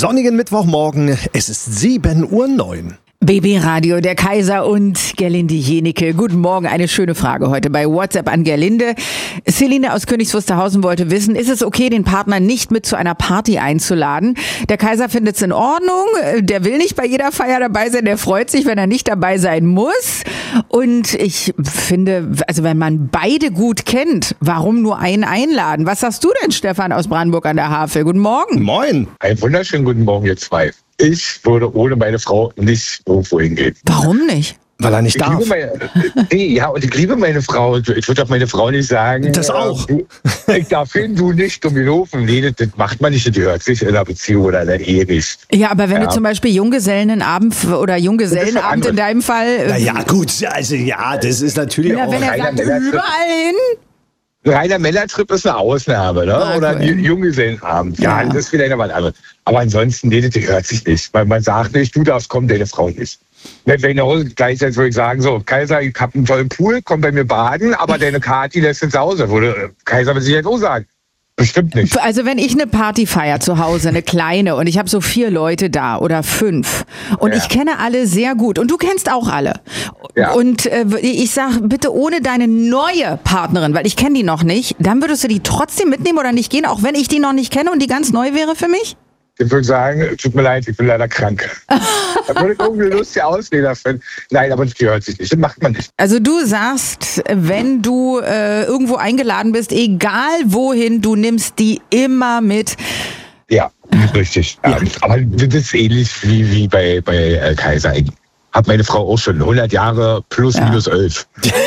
sonnigen Mittwochmorgen. Es ist 7:09 Uhr. BB Radio, der Kaiser und Gerlinde Jenike. Guten Morgen, eine schöne Frage heute bei WhatsApp an Gerlinde. Celine aus Königs Wusterhausen wollte wissen, ist es okay, den Partner nicht mit zu einer Party einzuladen? Der Kaiser findet es in Ordnung, der will nicht bei jeder Feier dabei sein, der freut sich, wenn er nicht dabei sein muss. Und ich finde, also wenn man beide gut kennt, warum nur einen einladen? Was sagst du denn, Stefan aus Brandenburg an der Havel? Guten Morgen. Moin. Einen wunderschönen guten Morgen, ihr zwei. Ich würde ohne meine Frau nicht irgendwo hingehen. Warum nicht? Weil er nicht darf. Und ich liebe meine Frau. Ich würde auch meine Frau nicht sagen. Das auch. Ich darf hin, du nicht, dumm gelaufen. Nee, das macht man nicht. Das gehört sich in einer Beziehung oder in einer Ehe nicht. Ja, aber wenn du zum Beispiel Junggesellenabend oder Junggesellenabend in deinem Fall. Naja, gut, also ja, das ist natürlich auch. Wenn er sagt, überall hin. Reiner Männertrip ist eine Ausnahme, ne? Ah, Oder cool. ein Junggesellenabend. Ja, das ist vielleicht noch was anderes. Aber ansonsten, nee, das hört sich nicht. Weil man sagt nicht, du darfst kommen, deine Frau nicht. Wenn ich nach Hause gleichzeitig würde ich sagen, so, Kaiser, ich hab einen tollen Pool, komm bei mir baden, aber deine Kati lässt uns zu Hause. Würde Kaiser mit Sicherheit auch sagen. Bestimmt nicht. Also wenn ich eine Party feiere zu Hause, eine kleine, und ich habe so 4 Leute da oder 5 und ich kenne alle sehr gut und du kennst auch alle. Ja. Und ich sag bitte ohne deine neue Partnerin, weil ich kenne die noch nicht, dann würdest du die trotzdem mitnehmen oder nicht gehen, auch wenn ich die noch nicht kenne und die ganz neu wäre für mich? Ich würde sagen, tut mir leid, ich bin leider krank. Da würde ich irgendwie lustige Ausrede finden. Nein, aber das gehört sich nicht. Das macht man nicht. Also du sagst, wenn du irgendwo eingeladen bist, egal wohin, du nimmst die immer mit. Ja, richtig. Ja. Aber das ist ähnlich wie bei Kaiser. Ich habe meine Frau auch schon 100 Jahre plus minus 11.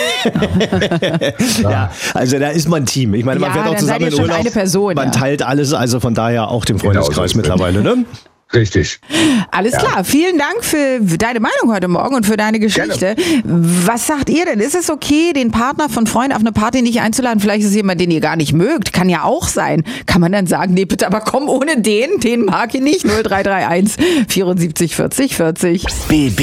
Ja, also da ist man ein Team. Ich meine, man fährt auch zusammen in Urlaub. Eine Person, man teilt alles, also von daher auch den Freundeskreis so mittlerweile, ne? Richtig. Alles klar, vielen Dank für deine Meinung heute Morgen und für deine Geschichte. Gerne. Was sagt ihr denn? Ist es okay, den Partner von Freunden auf eine Party nicht einzuladen? Vielleicht ist es jemand, den ihr gar nicht mögt. Kann ja auch sein. Kann man dann sagen, nee, bitte, aber komm ohne den mag ich nicht. 0331 74 40 40. BB